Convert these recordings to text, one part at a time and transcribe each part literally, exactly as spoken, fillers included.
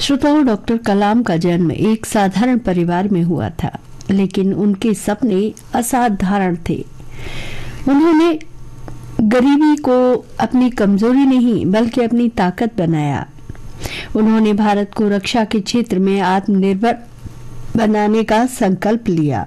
श्रोताओं, डॉक्टर कलाम का जन्म एक साधारण परिवार में हुआ था, लेकिन उनके सपने असाधारण थे। उन्होंने गरीबी को अपनी कमजोरी नहीं बल्कि अपनी ताकत बनाया। उन्होंने भारत को रक्षा के क्षेत्र में आत्मनिर्भर बनाने का संकल्प लिया।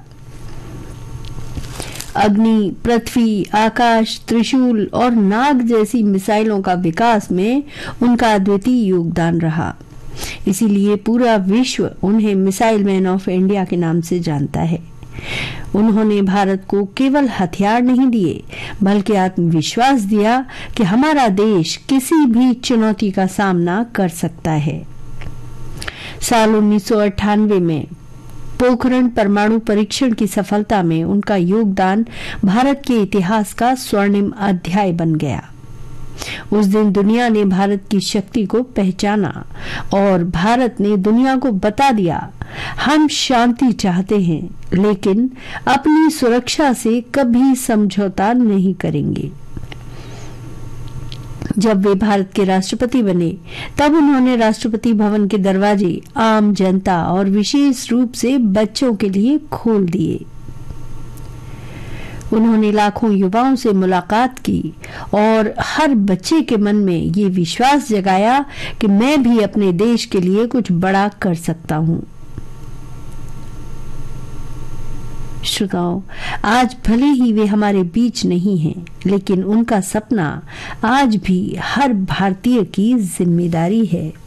अग्नि, पृथ्वी, आकाश, त्रिशूल और नाग जैसी मिसाइलों का विकास में उनका अद्वितीय योगदान रहा। इसीलिए पूरा विश्व उन्हें मिसाइल मैन ऑफ इंडिया के नाम से जानता है। उन्होंने भारत को केवल हथियार नहीं दिए बल्कि आत्मविश्वास दिया कि हमारा देश किसी भी चुनौती का सामना कर सकता है। साल उन्नीस सौ अट्ठानवे में पोखरण परमाणु परीक्षण की सफलता में उनका योगदान भारत के इतिहास का स्वर्णिम अध्याय बन गया। उस दिन दुनिया ने भारत की शक्ति को पहचाना और भारत ने दुनिया को बता दिया, हम शांति चाहते हैं लेकिन अपनी सुरक्षा से कभी समझौता नहीं करेंगे। जब वे भारत के राष्ट्रपति बने तब उन्होंने राष्ट्रपति भवन के दरवाजे आम जनता और विशेष रूप से बच्चों के लिए खोल दिए। उन्होंने लाखों युवाओं से मुलाकात की और हर बच्चे के मन में ये विश्वास जगाया कि मैं भी अपने देश के लिए कुछ बड़ा कर सकता हूं। श्रोताओं, आज भले ही वे हमारे बीच नहीं हैं, लेकिन उनका सपना आज भी हर भारतीय की जिम्मेदारी है।